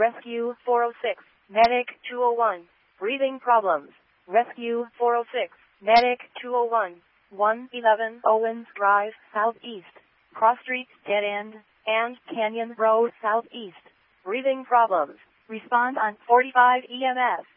Rescue 406, Medic 201, breathing problems. Rescue 406, Medic 201, 111 Owens Drive Southeast, Cross Street Dead End, and Canyon Road Southeast, breathing problems. Respond on 45 EMS.